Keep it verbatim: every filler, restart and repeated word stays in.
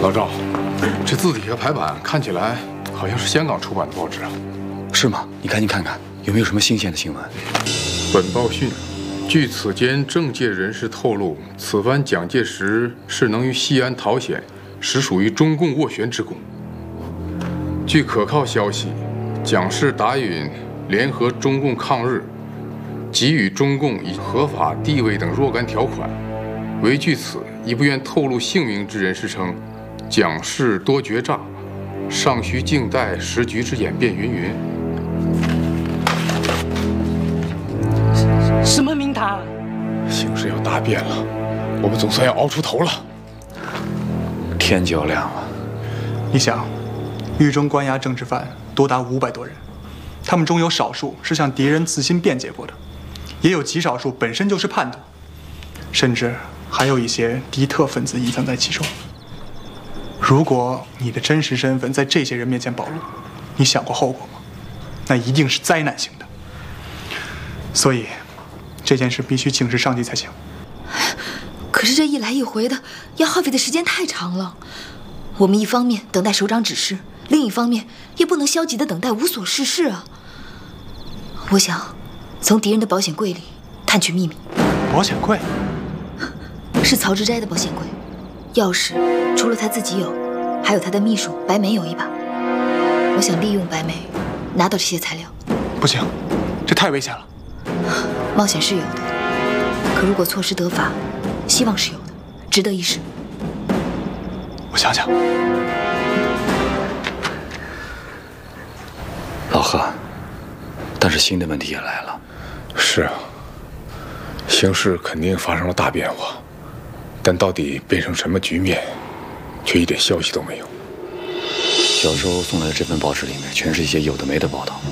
老赵，这字体和排版看起来好像是香港出版的报纸啊。 是吗？你赶紧看看有没有什么新鲜的新闻。 本报讯：据此间政界人士透露，此番蒋介石是能于西安讨险，实属于中共斡旋之功。据可靠消息，蒋氏答允联合中共抗日，给予中共以合法地位等若干条款。唯据此，一不愿透露姓名之人士称，蒋氏多决诈，尚需静待时局之演变。云云。 什么名堂？ 形势要大变了，我们总算要熬出头了。 天就要亮了。 你想，狱中关押政治犯多达五百多人，他们中有少数是向敌人自新辩解过的，也有极少数本身就是叛徒，甚至还有一些敌特分子隐藏在其中。如果你的真实身份在这些人面前暴露，你想过后果吗？那一定是灾难性的。所以，这件事必须请示上级才行。 可是这一来一回的，要耗费的时间太长了。我们一方面等待首长指示，另一方面也不能消极的等待无所事事啊。我想，从敌人的保险柜里探取秘密。 保险柜？ 是曹植斋的保险柜，钥匙除了他自己有，还有他的秘书白梅有一把。我想利用白梅，拿到这些材料。 不行，这太危险了。 冒险是有的，可如果错失得法，希望是有的，值得一试。 我想想。 老贺，但是新的问题也来了。 是啊，形势肯定发生了大变化，但到底变成什么局面，却一点消息都没有。 小周送来的这份报纸里面，全是一些有的没的报道，